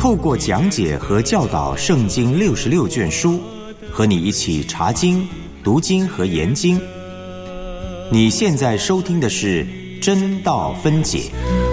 透过讲解和教导圣经66卷书，和你一起查经、读经和研经。你现在收听的是真道分解。